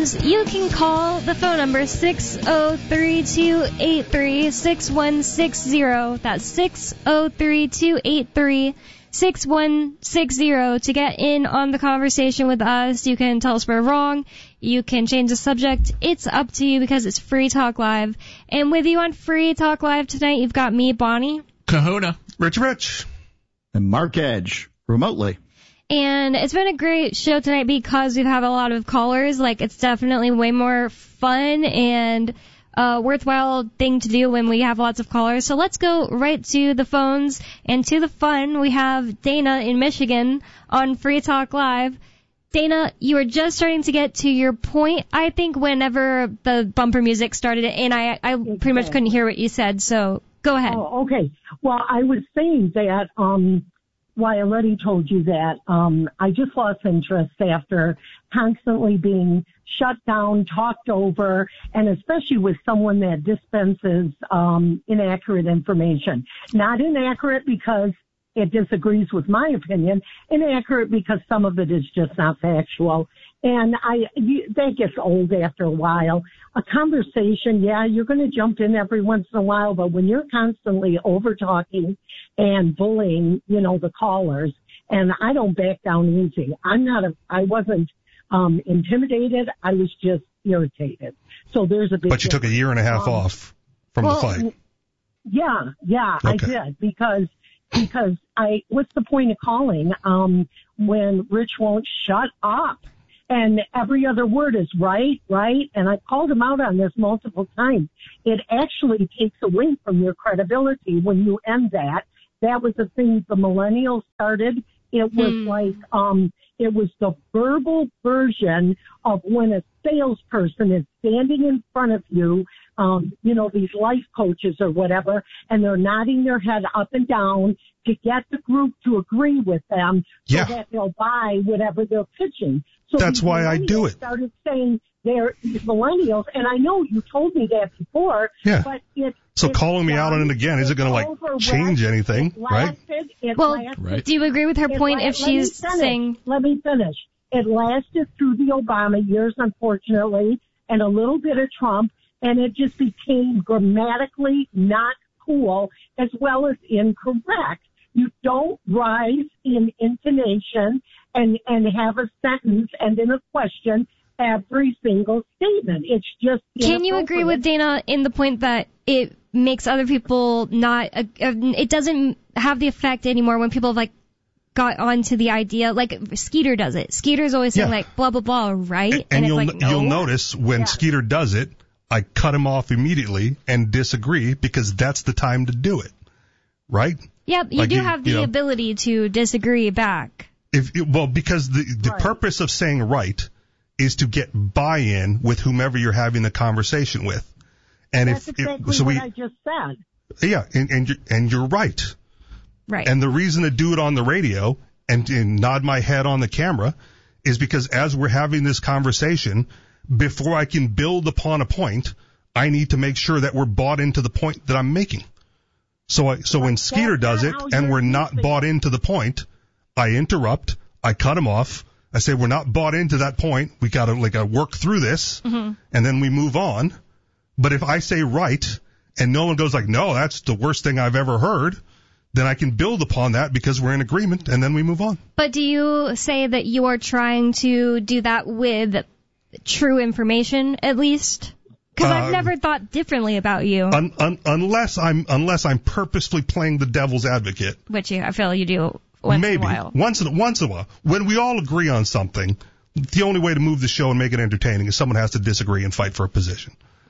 phones, you can call the phone number 603-283-6160. That's 603-283-6160 to get in on the conversation with us. You can tell us we're wrong. You can change the subject. It's up to you because it's Free Talk Live. And with you on Free Talk Live tonight, you've got me, Bonnie. Kahuna. Rich. And Mark Edge, remotely. And it's been a great show tonight because we've had a lot of callers. Like, it's definitely way more fun and worthwhile thing to do when we have lots of callers. So let's go right to the phones and to the fun. We have Dana in Michigan on Free Talk Live. Dana, you were just starting to get to your point, I think, whenever the bumper music started, and I pretty much couldn't hear what you said, so go ahead. Oh, okay. Well, I was saying that, I already told you that, I just lost interest after constantly being shut down, talked over, and especially with someone that dispenses, inaccurate information. Not inaccurate because it disagrees with my opinion, inaccurate because some of it is just not factual. And that gets old after a while. A conversation, yeah, you're going to jump in every once in a while, but when you're constantly over-talking and bullying, the callers, and I don't back down easy. I wasn't intimidated. I was just irritated. So there's a big But you took a year and a half off from the fight. Yeah, okay. I did because what's the point of calling when Rich won't shut up? And every other word is right, and I've called him out on this multiple times. It actually takes away from your credibility when you end that. That was the thing the millennials started. It was it was the verbal version of when a salesperson is standing in front of you, these life coaches or whatever, and they're nodding their head up and down to get the group to agree with them so that they'll buy whatever they're pitching. So that's why I do it. Started saying they're millennials, and I know you told me that before. Yeah. But so calling me out on it again isn't going to change anything, right? Do you agree with her point if she's saying? Let me finish. It lasted through the Obama years, unfortunately, and a little bit of Trump, and it just became grammatically not cool as well as incorrect. You don't rise in intonation and have a sentence and in a question every single statement. It's just Can you agree with Dana in the point that it makes other people not, it doesn't have the effect anymore when people have got onto the idea, like Skeeter does it. Skeeter's always saying blah, blah, blah, right? And you'll notice when Skeeter does it, I cut him off immediately and disagree because that's the time to do it, right? Yep, you do have the ability to disagree back. Because the purpose of saying right is to get buy-in with whomever you're having the conversation with. And that's exactly what I just said. Yeah, and you're right. Right. And the reason to do it on the radio and nod my head on the camera is because as we're having this conversation, before I can build upon a point, I need to make sure that we're bought into the point that I'm making. So when Skeeter does it and we're not bought into the point, I interrupt, I cut him off, I say we're not bought into that point, we gotta work through this, and then we move on. But if I say right, and no one goes no, that's the worst thing I've ever heard, then I can build upon that because we're in agreement, and then we move on. But do you say that you are trying to do that with true information, at least? Because I've never thought differently about you. Unless I'm purposefully playing the devil's advocate. Which I feel you do once in a while. Once in a while. When we all agree on something, the only way to move the show and make it entertaining is someone has to disagree and fight for a position.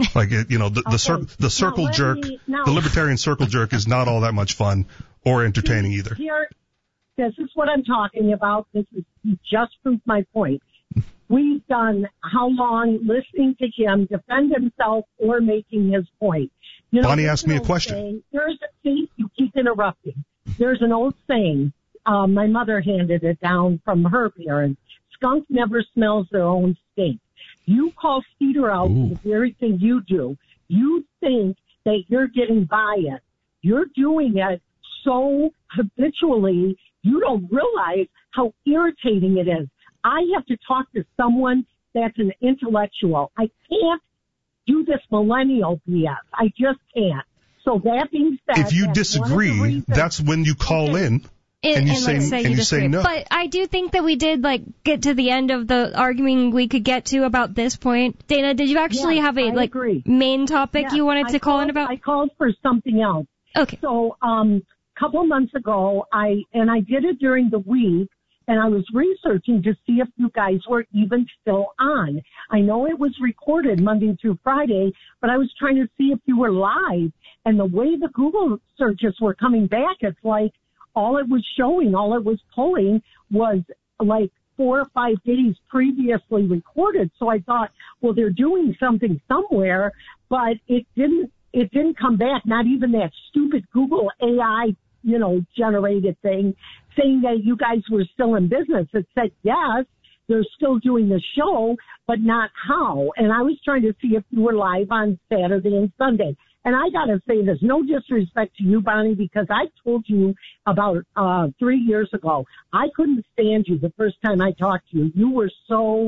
The circle jerk, the libertarian circle jerk is not all that much fun or entertaining either. This is what I'm talking about. You just proved my point. We've done how long listening to him defend himself or making his point. Bonnie asked me a question. You keep interrupting. There's an old saying. My mother handed it down from her parents. Skunk never smells their own stink. You call Skeeter out for the very thing you do. You think that you're getting by it. You're doing it so habitually, you don't realize how irritating it is. I have to talk to someone that's an intellectual. I can't do this millennial BS. I just can't. So that being said, if you disagree, that's when you call in. And you say no. But I do think that we did get to the end of the arguing we could get to about this point. Dana, did you actually have a main topic you wanted to call in about? I called for something else. Okay. So couple months ago, I did it during the week, and I was researching to see if you guys were even still on. I know it was recorded Monday through Friday, but I was trying to see if you were live. And the way the Google searches were coming back, it's like all it was showing, all it was pulling was 4 or 5 days previously recorded. So I thought, well, they're doing something somewhere, but it didn't come back, not even that stupid Google AI, generated thing saying that you guys were still in business. It said, yes, they're still doing the show, but not how. And I was trying to see if you were live on Saturday and Sunday. And I got to say this, no disrespect to you, Bonnie, because I told you about 3 years ago, I couldn't stand you the first time I talked to you. You were so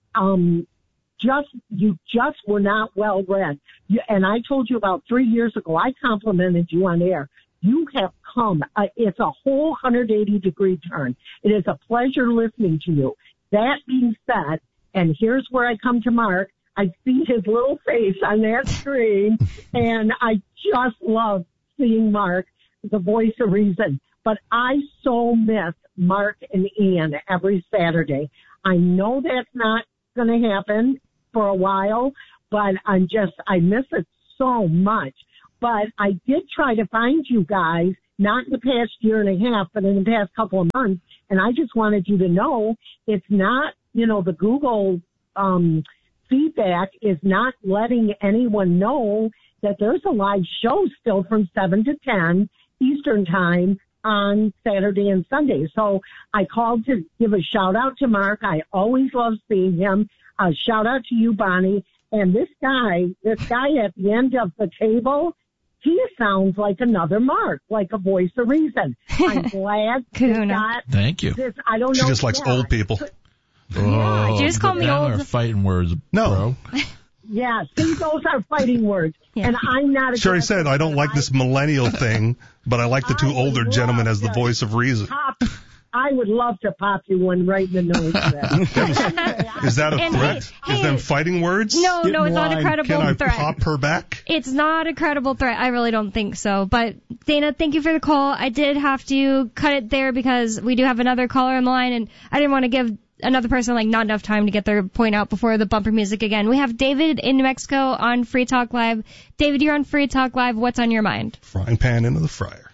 you just were not well read. And I told you about 3 years ago, I complimented you on air. You have come. It's a whole 180-degree turn. It is a pleasure listening to you. That being said, and here's where I come to Mark, I see his little face on that screen, and I just love seeing Mark, the voice of reason. But I so miss Mark and Ian every Saturday. I know that's not going to happen for a while, but I miss it so much. But I did try to find you guys, not in the past year and a half, but in the past couple of months. And I just wanted you to know it's not, the Google feedback is not letting anyone know that there's a live show still from 7 to 10 Eastern time on Saturday and Sunday. So I called to give a shout out to Mark. I always love seeing him. A shout out to you, Bonnie. And this guy at the end of the table, he sounds like another Mark, like a voice of reason. I'm glad. Thank you. I don't know. She just likes old people. Yeah. Did you just call me old? Are fighting words, no. Bro. Yeah, see, those are fighting words. Yeah. And I'm not. Sherry said, I don't like this millennial thing, but I like the two older gentlemen as the voice of reason. I would love to pop you one right in the nose. Is that a threat? Is them fighting words? No, it's not a credible threat. Can I pop her back? It's not a credible threat. I really don't think so. But Dana, thank you for the call. I did have to cut it there because we do have another caller on the line, and I didn't want to give another person not enough time to get their point out before the bumper music again. We have David in New Mexico on Free Talk Live. David, you're on Free Talk Live. What's on your mind? Frying pan into the fryer.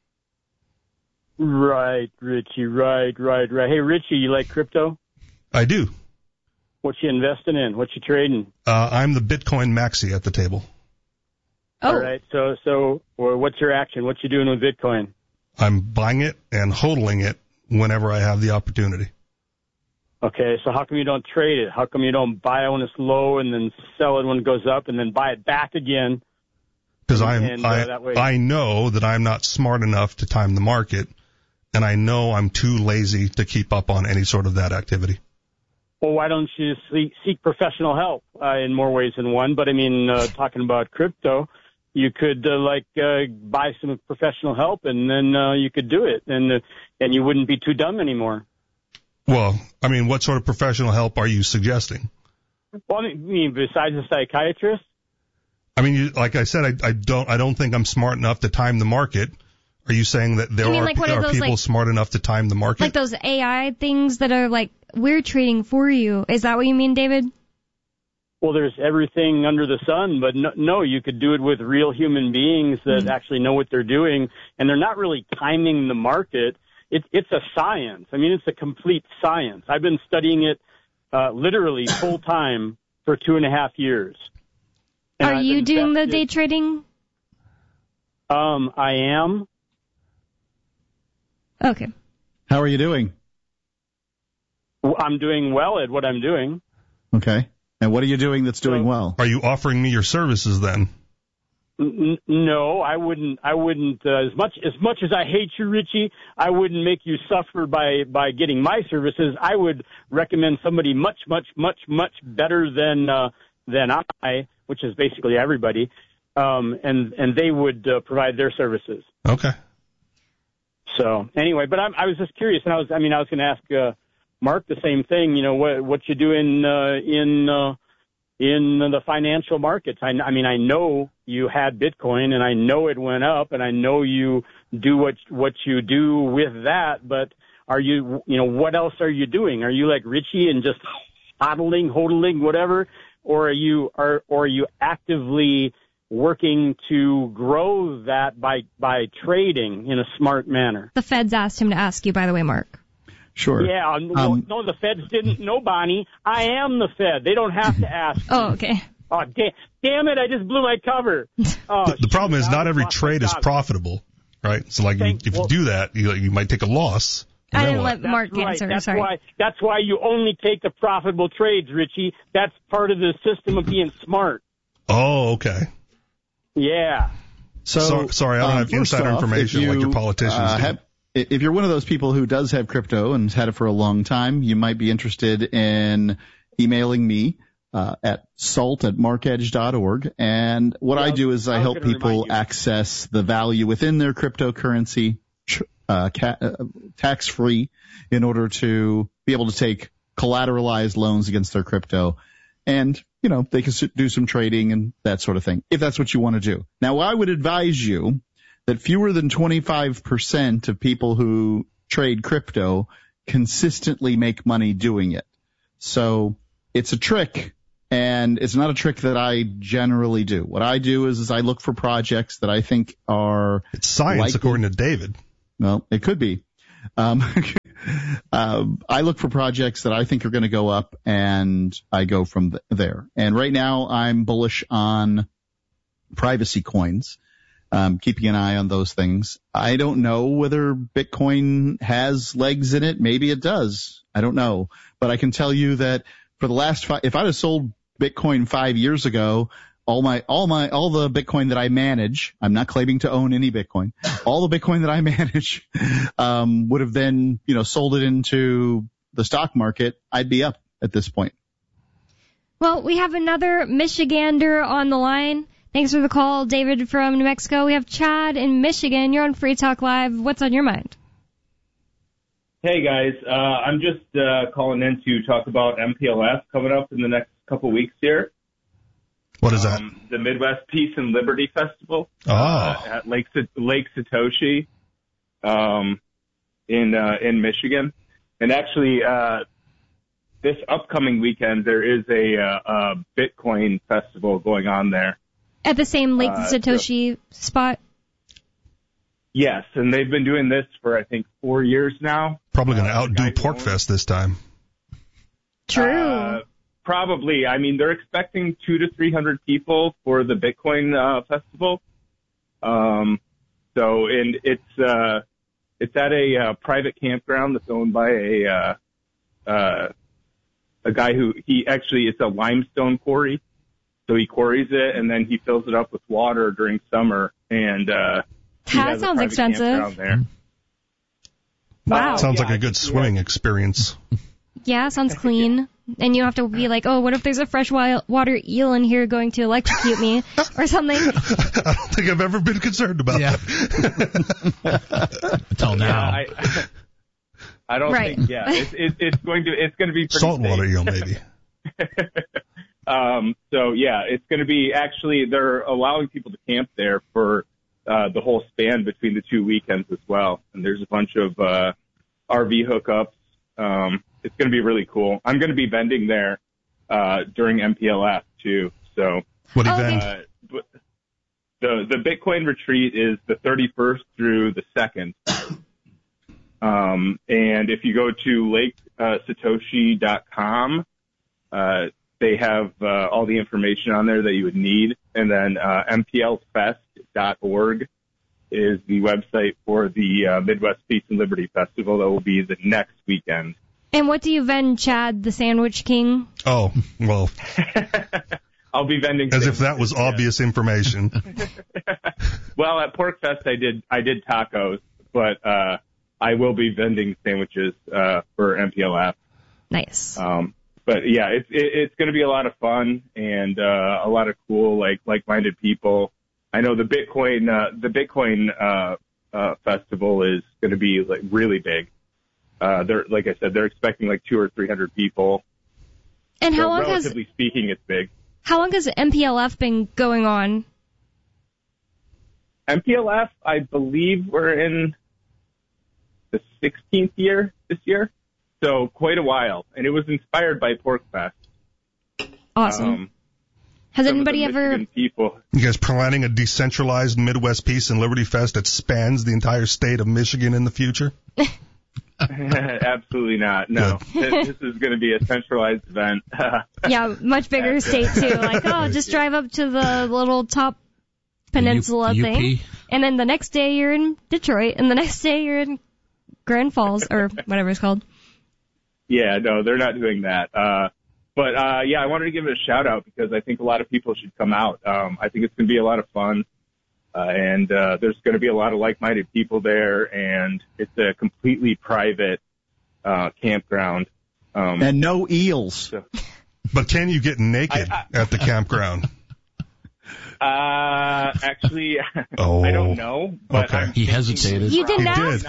Right, Richie, right. Hey, Richie, you like crypto? I do. What you investing in? What you trading? I'm the Bitcoin maxi at the table. Oh. All right, so what's your action? What you doing with Bitcoin? I'm buying it and hodling it whenever I have the opportunity. Okay, so how come you don't trade it? How come you don't buy it when it's low and then sell it when it goes up and then buy it back again? Because I know that I'm not smart enough to time the market, and I know I'm too lazy to keep up on any sort of that activity. Well, why don't you seek professional help in more ways than one? But, talking about crypto, you could, buy some professional help, and then you could do it, and you wouldn't be too dumb anymore. Well, what sort of professional help are you suggesting? Well, besides a psychiatrist? Like I said, I don't think I'm smart enough to time the market. Are you saying that there are people smart enough to time the market? Like those AI things that are we're trading for you. Is that what you mean, David? Well, there's everything under the sun, but no, you could do it with real human beings that actually know what they're doing, and they're not really timing the market. It's a science. It's a complete science. I've been studying it literally full time for 2.5 years. Are you doing the day trading? I am. Okay. How are you doing? I'm doing well at what I'm doing. Okay. And what are you doing that's doing well? Are you offering me your services then? No, I wouldn't. As much as I hate you, Richie, I wouldn't make you suffer by getting my services. I would recommend somebody much better than I, which is basically everybody, and they would provide their services. Okay. So anyway, but I was just curious, and I was going to ask Mark the same thing. You know, what you do in the financial markets. I know you had Bitcoin, and I know it went up, and I know you do what you do with that. But are you what else are you doing? Are you like Richie and just hodling, whatever, or are you actively working to grow that by trading in a smart manner? The Feds asked him to ask you, by the way, Mark. Sure. Yeah, no, the Feds didn't know, Bonnie. I am the Fed. They don't have to ask. Oh, okay. Oh, damn it, I just blew my cover. Oh, the problem is not every trade is profitable, right? So, like, if you do that, you might take a loss. I didn't let Mark answer. That's why you only take the profitable trades, Richie. That's part of the system of being smart. Oh, okay. Yeah. So sorry, I don't have insider information like your politicians do. If you're one of those people who does have crypto and has had it for a long time, you might be interested in emailing me at salt@markedge.org. And what I do is I help people access the value within their cryptocurrency tax-free in order to be able to take collateralized loans against their crypto. And, they can do some trading and that sort of thing, if that's what you want to do. Now, I would advise you that fewer than 25% of people who trade crypto consistently make money doing it. So it's a trick, and it's not a trick that I generally do. What I do is I look for projects that I think are... It's science, according to David. Well, it could be. I look for projects that I think are going to go up, and I go from there. And right now I'm bullish on privacy coins. Keeping an eye on those things. I don't know whether Bitcoin has legs in it. Maybe it does. I don't know. But I can tell you that for the last if I'd have sold Bitcoin 5 years ago, all the Bitcoin that I manage, I'm not claiming to own any Bitcoin, all the Bitcoin that I manage, would have then, sold it into the stock market. I'd be up at this point. Well, we have another Michigander on the line. Thanks for the call, David from New Mexico. We have Chad in Michigan. You're on Free Talk Live. What's on your mind? Hey, guys. I'm just calling in to talk about MPLS coming up in the next couple weeks here. What is that? The Midwest Peace and Liberty Festival at Lake Satoshi in Michigan. And actually, this upcoming weekend, there is a Bitcoin festival going on there. At the same Lake Satoshi spot? Yes, and they've been doing this for, I think, 4 years now. Probably going to outdo PorcFest this time. True. Probably. I mean, they're expecting 200 to 300 people for the Bitcoin festival. And it's at a private campground that's owned by a guy it's a limestone quarry. So he quarries it, and then he fills it up with water during summer, and that sounds expensive. There. Wow. Sounds like a good swimming experience. Yeah, sounds clean. And you have to be like, oh, what if there's a freshwater eel in here going to electrocute me or something? I don't think I've ever been concerned about that. Until now. Yeah, I don't think. Yeah, it's going to be pretty saltwater safe. eel maybe. So yeah, it's going to be they're allowing people to camp there for the whole span between the 2 weekends as well. And there's a bunch of RV hookups. It's going to be really cool. I'm going to be vending there during MPLF too. So what event? The Bitcoin retreat is the 31st through the 2nd. And if you go to lakesatoshi.com, they have all the information on there that you would need. And then mplfest.org is the website for the Midwest Peace and Liberty Festival that will be the next weekend. And what do you vend, Chad, the Sandwich King? Oh, well. I'll be vending As sandwiches, if that was obvious information. Well, at PorcFest I did tacos, but I will be vending sandwiches for MPLF. Nice. But yeah, it's going to be a lot of fun and a lot of cool like-minded people. I know the Bitcoin festival is going to be like really big. They're, like I said, they're expecting like 200 or 300 people. And how long relatively speaking, it's big. How long has MPLF been going on? MPLF, I believe we're in the 16th year this year, so quite a while. And it was inspired by PorcFest. Awesome. Has anybody ever... You guys planning a decentralized Midwest Peace and Liberty Fest that spans the entire state of Michigan in the future? Absolutely not. No. This is going to be a centralized event. Yeah, much bigger state, too. Like, just drive up to the little top peninsula thing. And then the next day you're in Detroit, and the next day you're in Grand Falls, or whatever it's called. Yeah, no, they're not doing that. But yeah, I wanted to give it a shout out because I think a lot of people should come out. I think it's going to be a lot of fun. And there's going to be a lot of like-minded people there, and it's a completely private campground. And no eels. So. But can you get naked at the campground? Actually, I don't know. But okay. He hesitated. You did not? He did.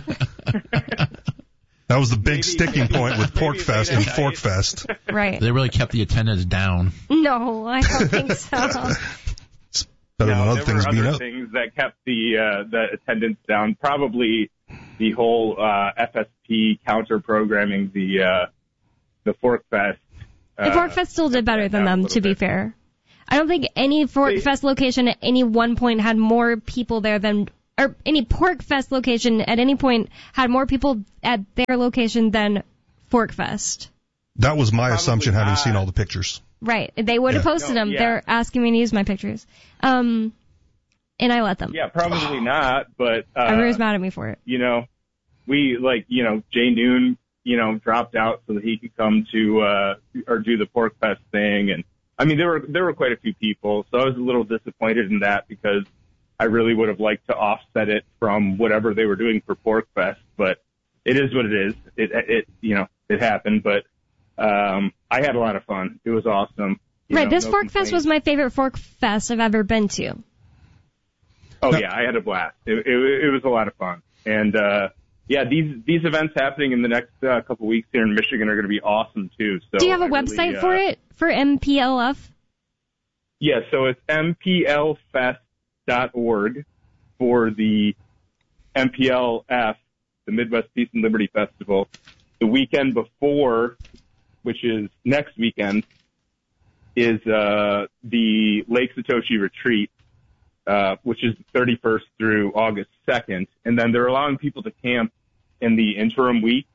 That was the big sticking point with PorcFest and ForkFest. Right. They really kept the attendance down. No, I don't think so. Better than other things being other up. things that kept the attendance down. Probably the whole FSP counter programming the ForkFest. The ForkFest still did better than them, to be fair. I don't think any ForkFest location at any one point had more people there than, or any PorcFest location at any point had more people at their location than ForkFest. That was my assumption, having seen all the pictures. Right. They would have posted them. Yeah. They're asking me to use my pictures. And I let them. Yeah, probably not, but... everyone's mad at me for it. You know, we, Jay Noon, dropped out so that he could come to, or do the PorcFest thing. And, I mean, there were quite a few people, so I was a little disappointed in that because I really would have liked to offset it from whatever they were doing for PorcFest, but it is what it is. It happened, but... I had a lot of fun. It was awesome. This ForkFest was my favorite ForkFest I've ever been to. Oh yeah, I had a blast. It was a lot of fun. And, these events happening in the next couple weeks here in Michigan are going to be awesome too. So do you have a website for it, for MPLF? Yeah, so it's mplfest.org for the MPLF, the Midwest Peace and Liberty Festival. The weekend before, which is next weekend, is the Lake Satoshi Retreat, which is the 31st through August 2nd. And then they're allowing people to camp in the interim week.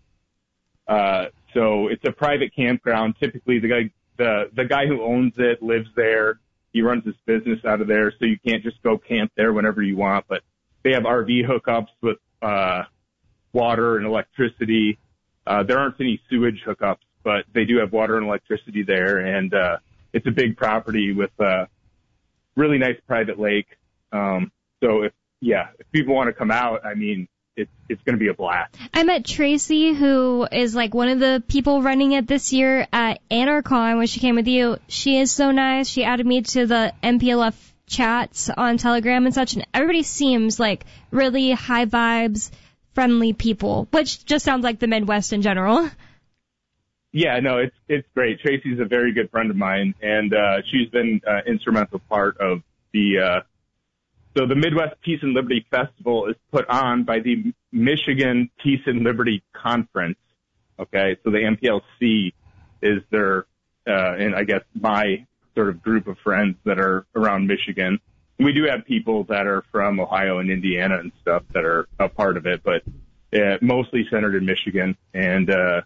So it's a private campground. Typically, the guy who owns it lives there. He runs his business out of there, so you can't just go camp there whenever you want. But they have RV hookups with water and electricity. There aren't any sewage hookups, but they do have water and electricity there, and it's a big property with a really nice private lake. So if people want to come out, I mean, it's going to be a blast. I met Tracy, who is like one of the people running it this year at AnarCon when she came with you. She is so nice. She added me to the MPLF chats on Telegram and such, and everybody seems like really high vibes, friendly people, which just sounds like the Midwest in general. Yeah, no, it's great. Tracy's a very good friend of mine, and she's been instrumental part of the so the Midwest Peace and Liberty Festival is put on by the Michigan Peace and Liberty Conference. Okay, so the MPLC is their and I guess my sort of group of friends that are around Michigan. We do have people that are from Ohio and Indiana and stuff that are a part of it, but mostly centered in Michigan. And, I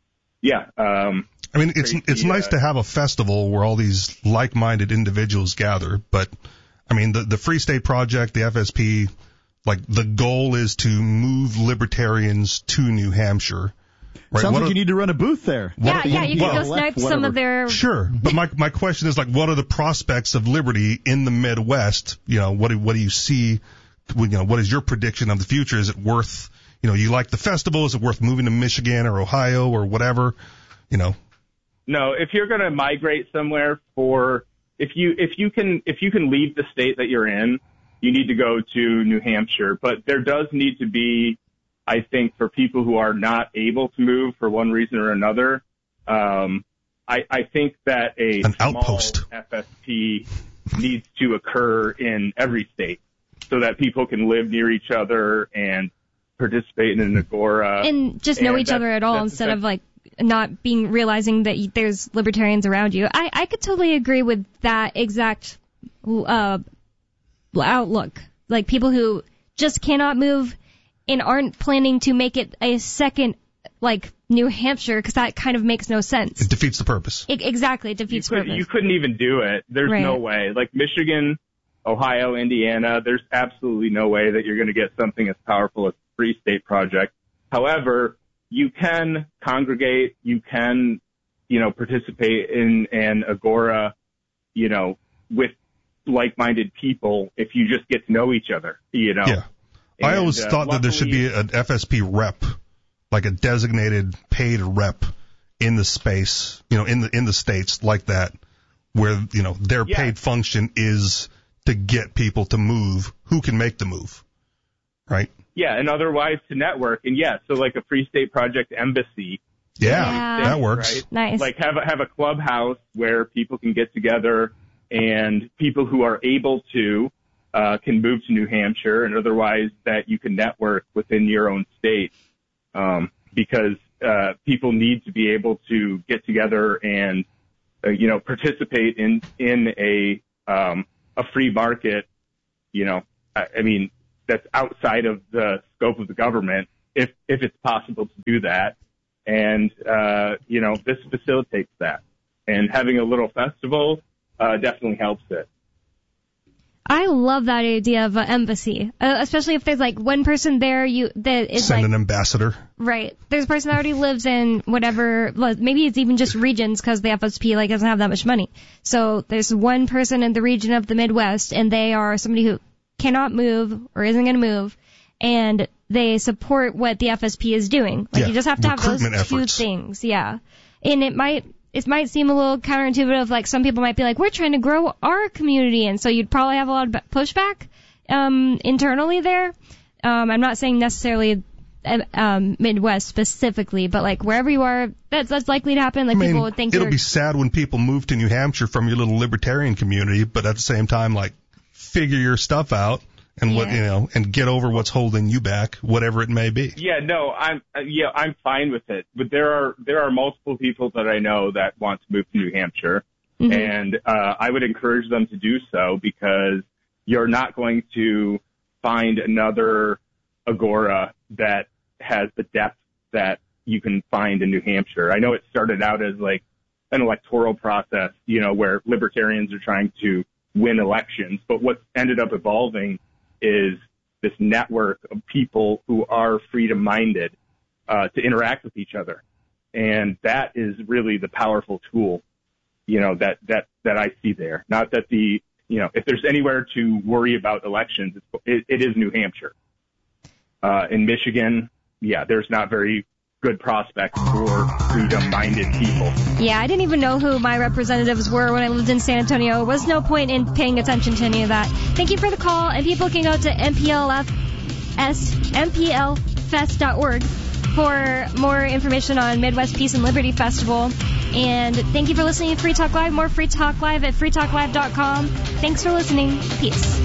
mean, it's nice to have a festival where all these like-minded individuals gather, but, I mean, the Free State Project, the FSP, like, the goal is to move libertarians to New Hampshire. Right? Sounds like you need to run a booth there. Yeah, you can go snipe some of their... Sure, but my question is, like, what are the prospects of liberty in the Midwest? You know, what do you see? You know, what is your prediction of the future? Is it worth, you know, you like the festival? Is it worth moving to Michigan or Ohio or whatever? You know. No, if you're going to migrate somewhere if you can leave the state that you're in, you need to go to New Hampshire. But there does need to be, I think, for people who are not able to move for one reason or another, I think that an small outpost FSP needs to occur in every state so that people can live near each other and participate in an agora. And just know each other at all instead of, like, not realizing that there's libertarians around you. I could totally agree with that exact outlook. Like, people who just cannot move and aren't planning to make it a second, like, New Hampshire, because that kind of makes no sense. It defeats the purpose. Exactly, it defeats the purpose. You couldn't even do it. There's no way. Like, Michigan, Ohio, Indiana, there's absolutely no way that you're going to get something as powerful as the Free State Project. However, you can congregate, you can, you know, participate in an agora, you know, with like-minded people if you just get to know each other, you know. Yeah. I always thought that there should be an FSP rep, like a designated paid rep in the space, you know, in the states like that, where, you know, their paid function is to get people to move who can make the move, right? Yeah, and otherwise to network. And so like a Free State Project embassy. Yeah. That works. Right? Nice. Like have a clubhouse where people can get together and people who are able to can move to New Hampshire, and otherwise that you can network within your own state, because people need to be able to get together and you know, participate in a free market. You know, I mean, that's outside of the scope of the government, if it's possible to do that. And you know, this facilitates that, and having a little festival definitely helps it. I love that idea of an embassy, especially if there's, like, one person there that is send like an ambassador. Right. There's a person that already lives in whatever, maybe it's even just regions because the FSP, like, doesn't have that much money. So there's one person in the region of the Midwest, and they are somebody who cannot move or isn't going to move, and they support what the FSP is doing. Like, you just have to have those two things. Yeah. And it might seem a little counterintuitive. Like, some people might be like, we're trying to grow our community, and so you'd probably have a lot of pushback internally there. I'm not saying necessarily Midwest specifically, but, like, wherever you are, that's likely to happen. Like, people would think it'll be sad when people move to New Hampshire from your little libertarian community, but at the same time, like, figure your stuff out and what, you know, and get over what's holding you back, whatever it may be. Yeah, no, I'm fine with it. But there are multiple people that I know that want to move to New Hampshire, and I would encourage them to do so, because you're not going to find another agora that has the depth that you can find in New Hampshire. I know it started out as like an electoral process, you know, where libertarians are trying to win elections, but what's ended up evolving is this network of people who are freedom-minded to interact with each other. And that is really the powerful tool, you know, that I see there. Not that you know, if there's anywhere to worry about elections, it is New Hampshire. In Michigan, there's not very good prospects for freedom-minded people. Yeah, I didn't even know who my representatives were when I lived in San Antonio. There was no point in paying attention to any of that. Thank you for the call, and people can go to mplfest.org for more information on Midwest Peace and Liberty Festival. And thank you for listening to Free Talk Live. More Free Talk Live at freetalklive.com. Thanks for listening. Peace.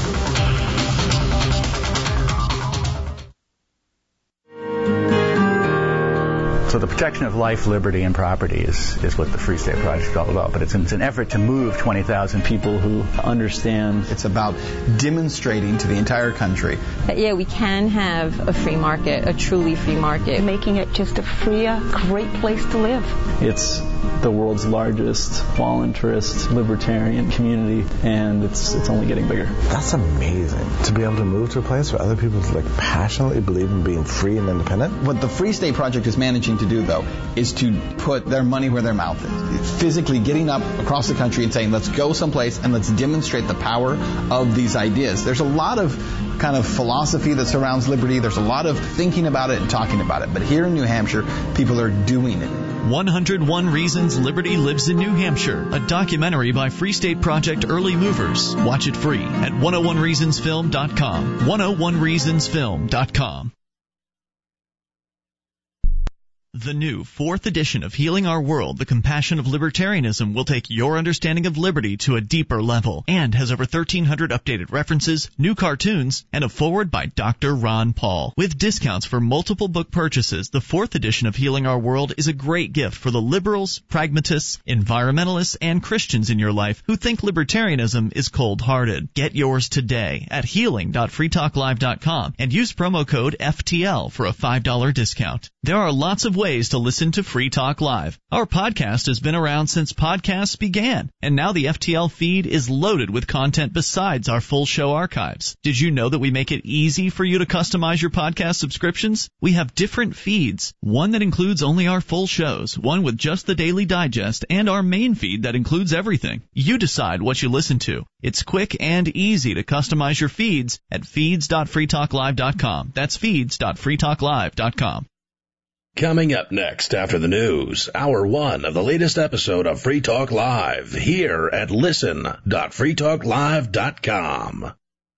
So the protection of life, liberty, and property is what the Free State Project is all about. But it's an effort to move 20,000 people who understand. It's about demonstrating to the entire country that, we can have a free market, a truly free market. Making it just a freer, great place to live. It's the world's largest voluntarist libertarian community, and it's only getting bigger. That's amazing, to be able to move to a place where other people passionately believe in being free and independent. What the Free State Project is managing to do, though, is to put their money where their mouth is. Physically getting up across the country and saying, let's go someplace and let's demonstrate the power of these ideas. There's a lot of kind of philosophy that surrounds liberty. There's a lot of thinking about it and talking about it. But here in New Hampshire, people are doing it. 101 Reasons Liberty Lives in New Hampshire, a documentary by Free State Project Early Movers. Watch it free at 101reasonsfilm.com. 101reasonsfilm.com. The new 4th edition of Healing Our World, The Compassion of Libertarianism, will take your understanding of liberty to a deeper level and has over 1,300 updated references, new cartoons, and a foreword by Dr. Ron Paul. With discounts for multiple book purchases, the 4th edition of Healing Our World is a great gift for the liberals, pragmatists, environmentalists, and Christians in your life who think libertarianism is cold-hearted. Get yours today at healing.freetalklive.com and use promo code FTL for a $5 discount. There are lots of ways to listen to Free Talk Live. Our podcast has been around since podcasts began, and now the FTL feed is loaded with content besides our full show archives. Did you know that we make it easy for you to customize your podcast subscriptions? We have different feeds, one that includes only our full shows, one with just the Daily Digest, and our main feed that includes everything. You decide what you listen to. It's quick and easy to customize your feeds at feeds.freetalklive.com. That's feeds.freetalklive.com. Coming up next after the news, hour 1 of the latest episode of Free Talk Live here at listen.freetalklive.com.